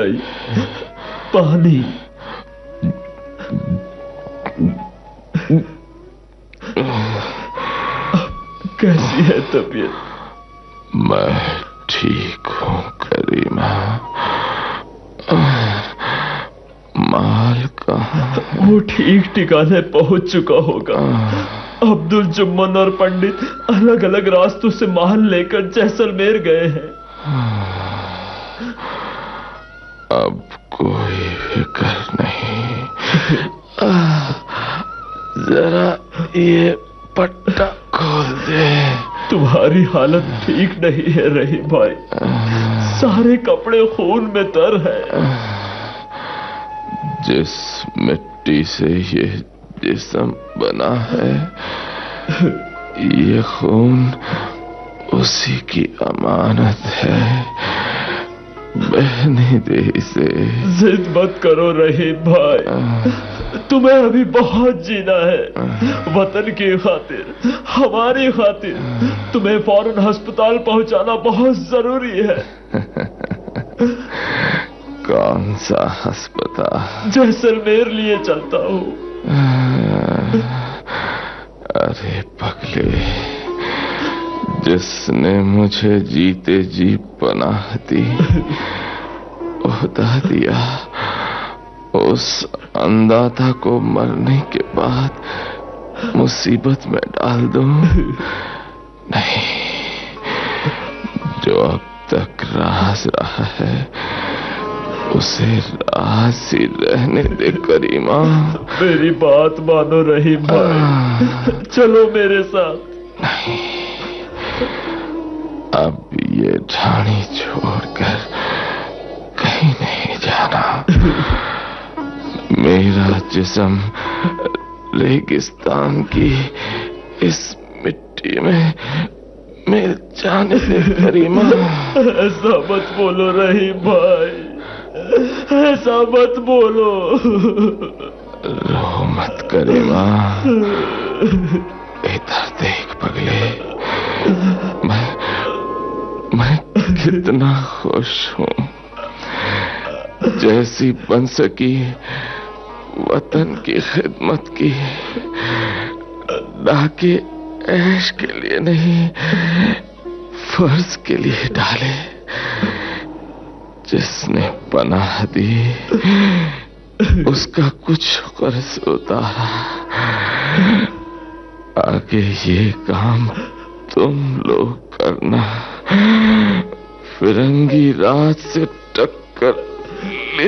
भाई, पानी। कैसी है तबीयत? मैं ठीक हूँ करीमा। माल कहाँ? वो ठीक ठिकाने पहुंच चुका होगा। अब्दुल जुम्मन और पंडित अलग अलग रास्तों से माल लेकर जैसलमेर गए हैं। अब कोई फिक्र नहीं। जरा ये पट्टा खोल दे। तुम्हारी हालत ठीक नहीं है रहीम भाई, सारे कपड़े खून में तर है। जिस मिट्टी से ये जिस्म बना है, ये खून उसी की अमानत है। बहने दे इसे। जिद मत करो रहीम भाई, तुम्हें अभी बहुत जीना है। वतन की खातिर, हमारी खातिर तुम्हें फौरन अस्पताल पहुंचाना बहुत जरूरी है। कौन सा अस्पताल? जैसलमेर लिए चलता हूँ। अरे पगले, जिसने मुझे जीते जी पनाह दी, ओहदा दिया, उस अंधाता को मरने के बाद मुसीबत में डाल दूं? नहीं, जो अब तक राज रहा है उसे राज ही रहने दे करीमा। मेरी बात मानो रहीम भाई, चलो मेरे साथ। नहीं, अब ये ढाणी छोड़कर कहीं नहीं जाना। मेरा जिस्म रेगिस्तान की इस मिट्टी में मिल जाने दे करीमा। ऐसा मत बोलो रहीम भाई, ऐसा मत बोलो। रो मत करीमा, इधर देख पगले, मैं कितना खुश हूँ। जैसी बन सकी वतन की खिदमत की, डाके ऐश के लिए नहीं, फर्ज के लिए डाले। जिसने पनाह दी उसका कुछ कर्ज उतारा। आगे ये काम तुम लोग करना। फिरंगी राज से टक्कर